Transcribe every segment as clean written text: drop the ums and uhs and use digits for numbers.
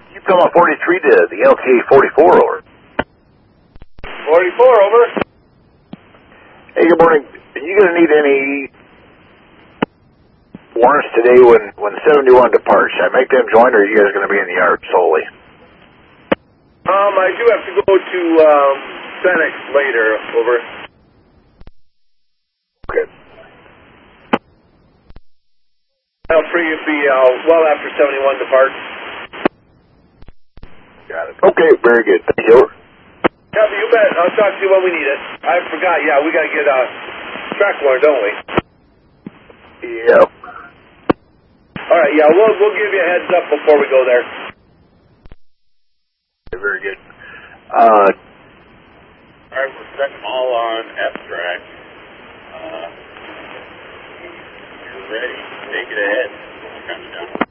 Keep calling 43 to the LTA 44, over. 44, over. Hey, good morning. Are you going to need any warrants today when 71 departs? Should I make them join, or are you guys going to be in the yard solely? I do have to go to Senex later, over. Okay. I'll be well after 71 departs. Got it. Okay, very good. Thank you, over. Yeah, you bet. I'll talk to you when we need it. I forgot. Yeah, we got to get track warrant, don't we? Yep. All right. Yeah, we'll give you a heads up before we go there. Very good. All right, we're setting them all on F-track. You're ready. Take it ahead. It's kind of done.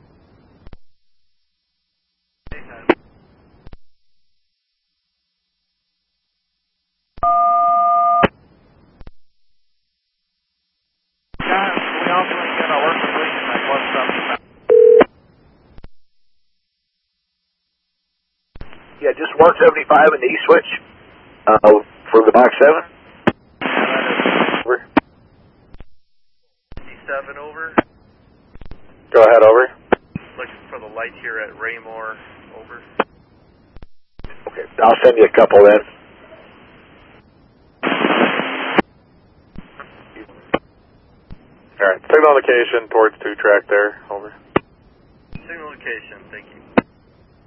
We also ain't got our work completion like what's something. Yeah, just 175 in the E-switch for the box 7. Over. 57 over. Go ahead, over. Looking for the light here at Raymore, over. Okay, I'll send you a couple then. All right, signal location towards 2-track there, over. Signal location, thank you.